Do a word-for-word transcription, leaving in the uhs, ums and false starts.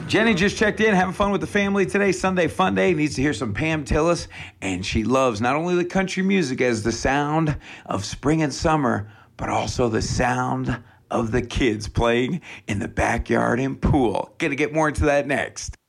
Jenny just checked in, having fun with the family today. Sunday fun day. Needs to hear some Pam Tillis. And she loves not only the country music as the sound of spring and summer, but also the sound of the kids playing in the backyard and pool. Gonna get more into that next.